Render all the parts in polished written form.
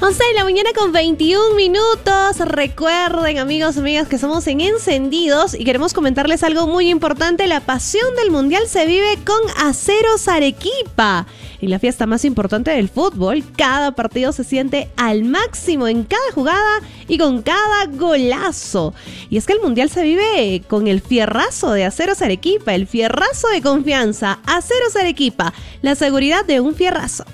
11 de la mañana con 21 minutos. Recuerden, amigos, amigas, que somos en Encendidos y queremos comentarles algo muy importante. La pasión del Mundial se vive con Aceros Arequipa. En la fiesta más importante del fútbol, cada partido se siente al máximo en cada jugada y con cada golazo. Y es que el Mundial se vive con el fierrazo de Aceros Arequipa, el fierrazo de confianza. Aceros Arequipa, la seguridad de un fierrazo.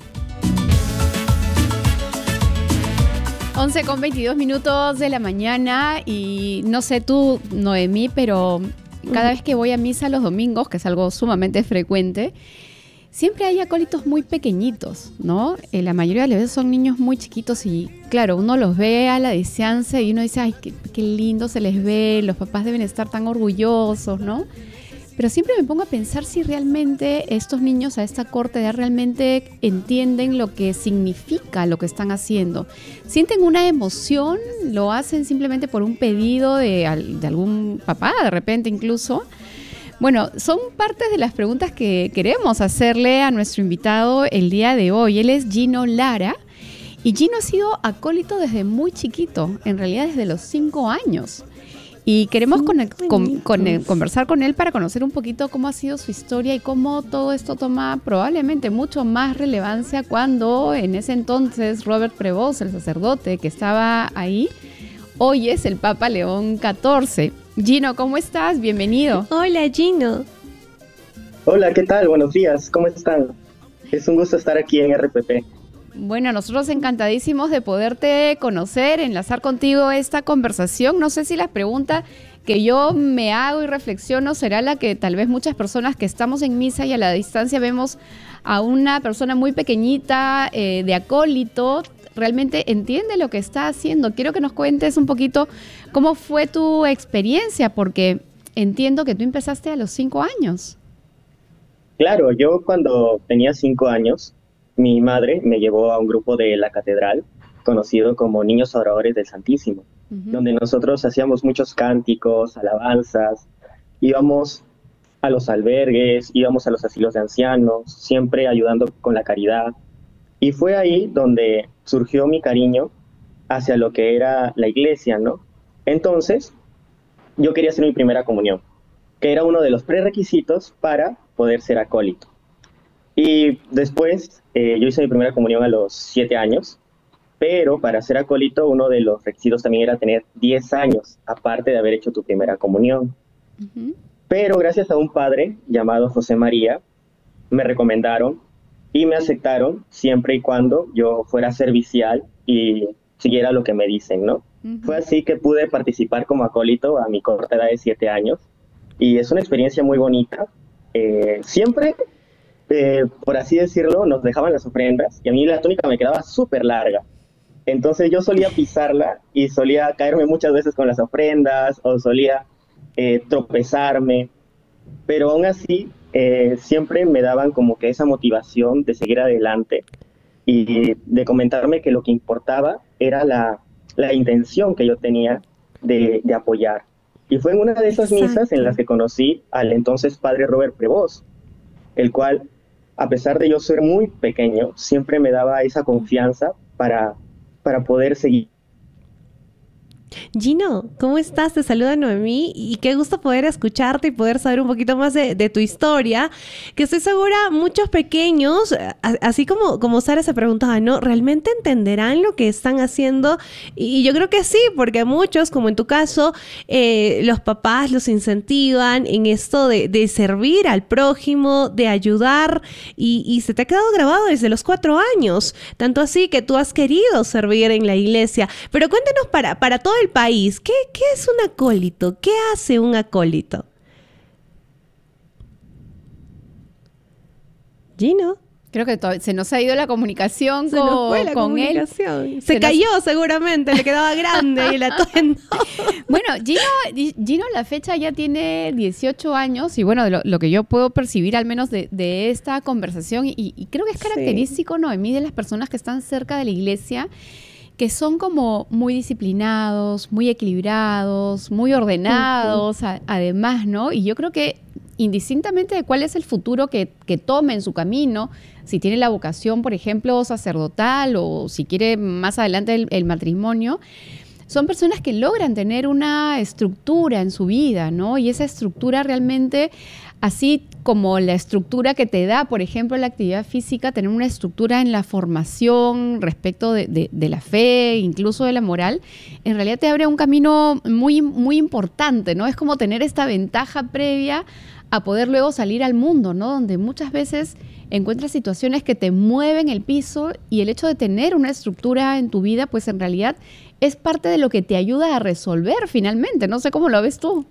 11 con 22 minutos de la mañana y no sé tú, Noemí, pero cada vez que voy a misa los domingos, que es algo sumamente frecuente, siempre hay acólitos muy pequeñitos, ¿no? La mayoría de las veces son niños muy chiquitos y, claro, uno los ve a la distancia y uno dice, ay, qué lindo se les ve, los papás deben estar tan orgullosos, ¿no? Pero siempre me pongo a pensar si realmente estos niños a esta corta edad realmente entienden lo que significa lo que están haciendo. ¿Sienten una emoción? ¿Lo hacen simplemente por un pedido de algún papá, de repente incluso? Bueno, son partes de las preguntas que queremos hacerle a nuestro invitado el día de hoy. Él es Gino Lara y Gino ha sido acólito desde muy chiquito, en realidad desde los 5 años. Y queremos conversar con él para conocer un poquito cómo ha sido su historia y cómo todo esto toma probablemente mucho más relevancia cuando en ese entonces Robert Prevost, el sacerdote que estaba ahí, hoy es el Papa León XIV. Gino, ¿cómo estás? Bienvenido. Hola, Gino. Hola, ¿qué tal? Buenos días, ¿cómo están? Es un gusto estar aquí en RPP. Bueno, nosotros encantadísimos de poderte conocer, enlazar contigo esta conversación. No sé si la pregunta que yo me hago y reflexiono será la que tal vez muchas personas que estamos en misa y a la distancia vemos a una persona muy pequeñita de acólito, realmente entiende lo que está haciendo. Quiero que nos cuentes un poquito cómo fue tu experiencia, porque entiendo que tú empezaste a los 5 años. Claro, yo cuando tenía 5 años, mi madre me llevó a un grupo de la catedral, conocido como Niños Adoradores del Santísimo, donde nosotros hacíamos muchos cánticos, alabanzas, íbamos a los albergues, íbamos a los asilos de ancianos, siempre ayudando con la caridad. Y fue ahí donde surgió mi cariño hacia lo que era la iglesia, ¿no? Entonces, yo quería hacer mi primera comunión, que era uno de los prerequisitos para poder ser acólito. Y después yo hice mi primera comunión a los 7 años, pero para ser acólito uno de los requisitos también era tener 10 años, aparte de haber hecho tu primera comunión. Pero gracias a un padre llamado José María, me recomendaron y me aceptaron siempre y cuando yo fuera servicial y siguiera lo que me dicen, ¿no? Fue así que pude participar como acólito a mi corta edad de 7 años y es una experiencia muy bonita. Siempre... por así decirlo, nos dejaban las ofrendas y a mí la túnica me quedaba súper larga. Entonces yo solía pisarla y solía caerme muchas veces con las ofrendas o solía tropezarme, pero aún así siempre me daban como que esa motivación de seguir adelante y de comentarme que lo que importaba era la intención que yo tenía de apoyar. Y fue en una de esas misas en las que conocí al entonces padre Robert Prevost, el cual, a pesar de yo ser muy pequeño, siempre me daba esa confianza para poder seguir. Gino, ¿cómo estás? Te saluda Noemí y qué gusto poder escucharte y poder saber un poquito más de tu historia, que estoy segura muchos pequeños, así como Sara se preguntaba, ¿no? ¿Realmente entenderán lo que están haciendo? Y yo creo que sí, porque muchos, como en tu caso, los papás los incentivan en esto de servir al prójimo, de ayudar y se te ha quedado grabado desde los 4 años, tanto así que tú has querido servir en la iglesia. Pero cuéntanos para todo el país, ¿qué es un acólito? ¿Qué hace un acólito? Gino. Creo que se nos ha ido la comunicación con él. Se cayó seguramente, le quedaba grande y el atuendo. Bueno, Gino la fecha ya tiene 18 años y bueno, lo que yo puedo percibir al menos de esta conversación y creo que es característico, Noemí, de las personas que están cerca de la iglesia, que son como muy disciplinados, muy equilibrados, muy ordenados, además, ¿no? Y yo creo que indistintamente de cuál es el futuro que tome en su camino, si tiene la vocación, por ejemplo, sacerdotal o si quiere más adelante el matrimonio, son personas que logran tener una estructura en su vida, ¿no? Y esa estructura realmente, así como la estructura que te da, por ejemplo, la actividad física, tener una estructura en la formación respecto de la fe, incluso de la moral, en realidad te abre un camino muy, muy importante, ¿no? Es como tener esta ventaja previa a poder luego salir al mundo, ¿no? Donde muchas veces encuentras situaciones que te mueven el piso y el hecho de tener una estructura en tu vida, pues en realidad es parte de lo que te ayuda a resolver finalmente. No sé cómo lo ves tú.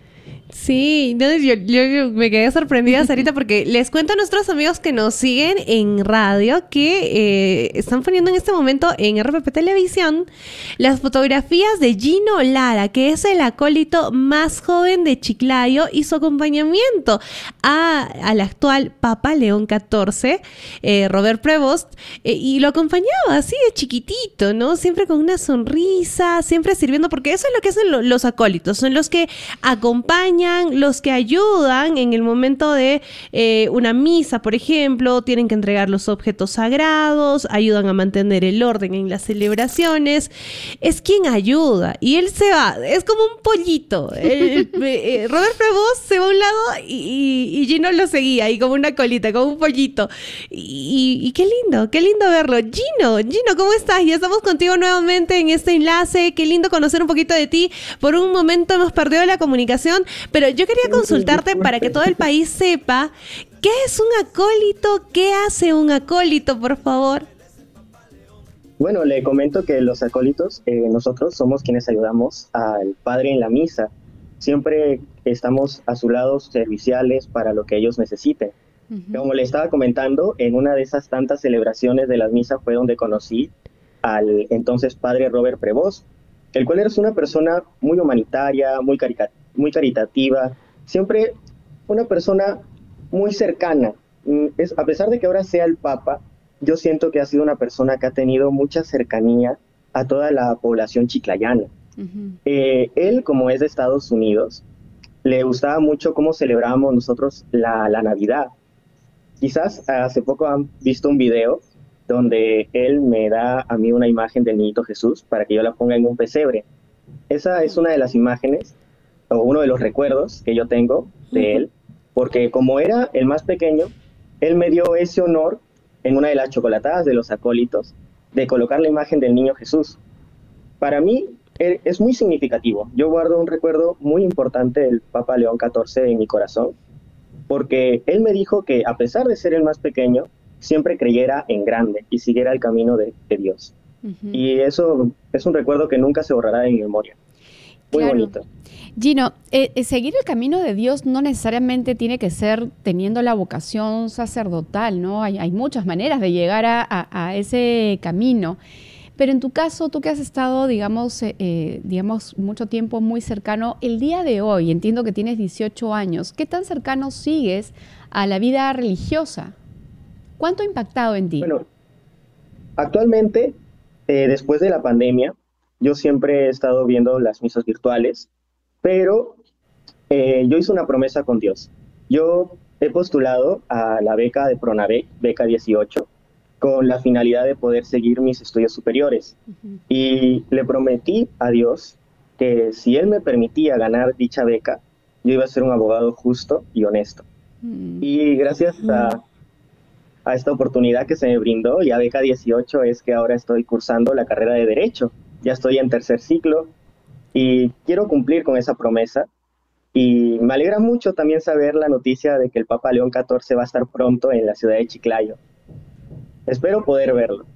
Sí, no, yo me quedé sorprendida, Sarita, porque les cuento a nuestros amigos que nos siguen en radio que están poniendo en este momento en RPP Televisión las fotografías de Gino Lara, que es el acólito más joven de Chiclayo, y su acompañamiento al actual Papa León XIV, Robert Prevost, y lo acompañaba así de chiquitito, ¿no? Siempre con una sonrisa, siempre sirviendo, porque eso es lo que hacen los acólitos, son los que acompañan, los que ayudan en el momento de una misa, por ejemplo, tienen que entregar los objetos sagrados, ayudan a mantener el orden en las celebraciones, es quien ayuda, y él se va, es como un pollito, Robert Prevost se va a un lado y Gino lo seguía, y como una colita, como un pollito, y qué lindo verlo. Gino, ¿cómo estás? Ya estamos contigo nuevamente en este enlace, qué lindo conocer un poquito de ti. Por un momento hemos perdido la comunicación, pero yo quería consultarte para que todo el país sepa qué es un acólito, qué hace un acólito, por favor. Bueno, le comento que los acólitos, nosotros somos quienes ayudamos al Padre en la misa. Siempre estamos a su lado serviciales para lo que ellos necesiten. Como le estaba comentando, en una de esas tantas celebraciones de la misa fue donde conocí al entonces Padre Robert Prevost, el cual es una persona muy humanitaria, muy caritativa, siempre una persona muy cercana. A pesar de que ahora sea el Papa, yo siento que ha sido una persona que ha tenido mucha cercanía a toda la población chiclayana. Él, como es de Estados Unidos, le gustaba mucho cómo celebrábamos nosotros la Navidad. Quizás hace poco han visto un video donde él me da a mí una imagen del niñito Jesús para que yo la ponga en un pesebre. Esa es una de las imágenes o uno de los recuerdos que yo tengo de él, porque como era el más pequeño, él me dio ese honor en una de las chocolatadas de los acólitos de colocar la imagen del niño Jesús. Para mí es muy significativo. Yo guardo un recuerdo muy importante del Papa León XIV en mi corazón, porque él me dijo que a pesar de ser el más pequeño, siempre creyera en grande y siguiera el camino de Dios. Y eso es un recuerdo que nunca se borrará de mi memoria. Muy bonito. Gino, seguir el camino de Dios no necesariamente tiene que ser teniendo la vocación sacerdotal, ¿no? Hay muchas maneras de llegar a ese camino. Pero en tu caso, tú que has estado, digamos, mucho tiempo muy cercano, el día de hoy, entiendo que tienes 18 años, ¿qué tan cercano sigues a la vida religiosa? ¿Cuánto ha impactado en ti? Bueno, actualmente, después de la pandemia, yo siempre he estado viendo las misas virtuales, pero yo hice una promesa con Dios. Yo he postulado a la beca de Pronavec, beca 18, con la finalidad de poder seguir mis estudios superiores. Y le prometí a Dios que si Él me permitía ganar dicha beca, yo iba a ser un abogado justo y honesto. Y gracias a esta oportunidad que se me brindó, y a beca 18 es que ahora estoy cursando la carrera de Derecho. Ya estoy en tercer ciclo y quiero cumplir con esa promesa. Y me alegra mucho también saber la noticia de que el Papa León XIV va a estar pronto en la ciudad de Chiclayo. Espero poder verlo.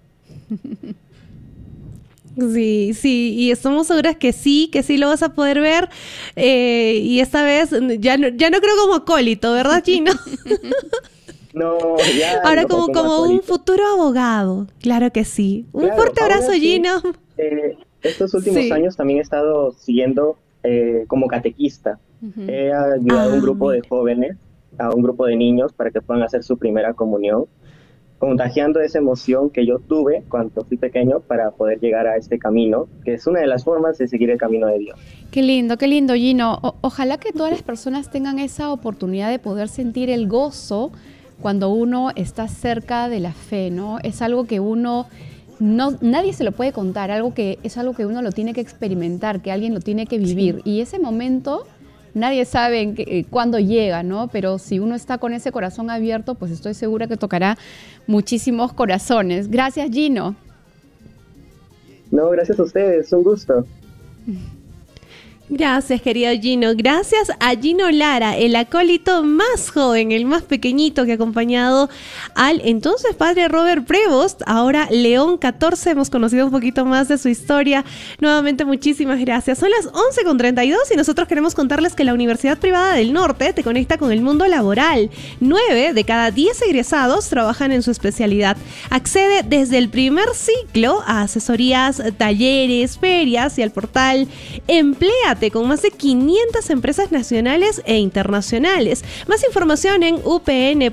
Sí, y estamos seguras que sí lo vas a poder ver. Y esta vez ya no creo como acólito, ¿verdad, Gino? No, ya. Ahora no, como un futuro abogado, claro que sí. Un fuerte abrazo, sí, Gino. Estos últimos años también he estado siguiendo como catequista. He ayudado a un grupo de jóvenes, a un grupo de niños para que puedan hacer su primera comunión. contagiando esa emoción que yo tuve cuando fui pequeño para poder llegar a este camino, que es una de las formas de seguir el camino de Dios. Qué lindo, Gino. Ojalá que todas las personas tengan esa oportunidad de poder sentir el gozo cuando uno está cerca de la fe, ¿no? Es algo que nadie se lo puede contar, es algo que uno lo tiene que experimentar, que alguien lo tiene que vivir. Sí. Y ese momento nadie sabe cuándo llega, ¿no? Pero si uno está con ese corazón abierto, pues estoy segura que tocará muchísimos corazones. Gracias, Gino. No, gracias a ustedes, un gusto. Gracias, querido Gino. Gracias a Gino Lara, el acólito más joven, el más pequeñito que ha acompañado al entonces padre Robert Prevost, ahora León XIV. Hemos conocido un poquito más de su historia. Nuevamente, muchísimas gracias. Son las 11:32 y nosotros queremos contarles que la Universidad Privada del Norte te conecta con el mundo laboral. 9 de cada 10 egresados trabajan en su especialidad. Accede desde el primer ciclo a asesorías, talleres, ferias y al portal Empléate, con más de 500 empresas nacionales e internacionales. Más información en upn.edu.pe.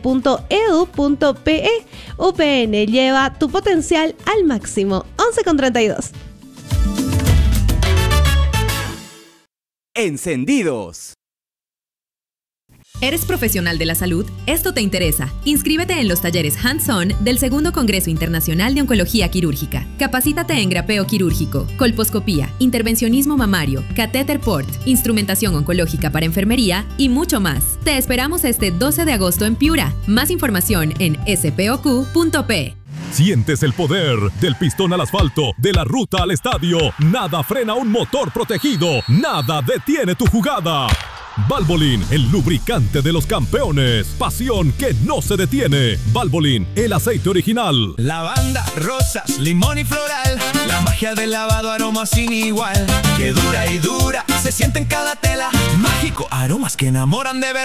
UPN, lleva tu potencial al máximo. 11:32. Encendidos. ¿Eres profesional de la salud? Esto te interesa. Inscríbete en los talleres Hands-On del Segundo Congreso Internacional de Oncología Quirúrgica. Capacítate en grapeo quirúrgico, colposcopía, intervencionismo mamario, catéter port, instrumentación oncológica para enfermería y mucho más. Te esperamos este 12 de agosto en Piura. Más información en spoq.p. Sientes el poder del pistón al asfalto, de la ruta al estadio. Nada frena un motor protegido. Nada detiene tu jugada. Valvoline, el lubricante de los campeones. Pasión que no se detiene. Valvoline, el aceite original. Lavanda, rosas, limón y floral. La magia del lavado, aroma sin igual. Que dura y dura, se siente en cada tela. Mágico, aromas que enamoran de verdad.